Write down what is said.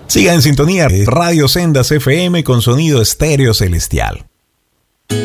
Siga en sintonía de Radio Sendas FM con sonido estéreo celestial.